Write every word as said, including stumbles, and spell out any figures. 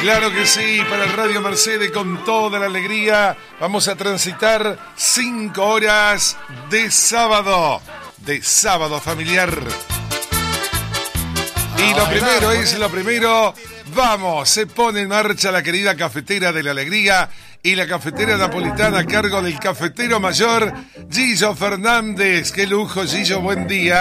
Claro que sí, para el Radio Mercedes con toda la alegría vamos a transitar cinco horas de sábado, de sábado familiar. Y lo primero es lo primero, vamos, se pone en marcha la querida cafetera de la alegría y la cafetera napolitana a cargo del cafetero mayor Gillo Fernández. Qué lujo, Gillo, buen día.